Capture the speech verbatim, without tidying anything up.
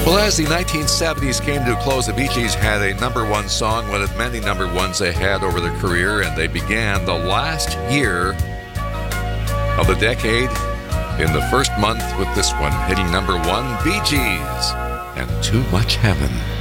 Well, as the nineteen seventies came to a close, the Bee Gees had a number one song, one of many number ones they had over their career, and they began the last year of the decade in the first month with this one, hitting number one, Bee Gees, and Too Much Heaven.